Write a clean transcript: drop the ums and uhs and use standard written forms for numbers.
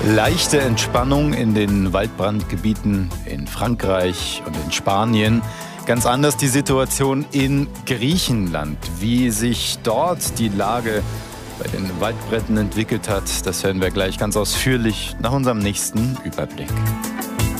Leichte Entspannung in den Waldbrandgebieten in Frankreich und in Spanien. Ganz anders die Situation in Griechenland. Wie sich dort die Lage bei den Waldbränden entwickelt hat, das hören wir gleich ganz ausführlich nach unserem nächsten Überblick.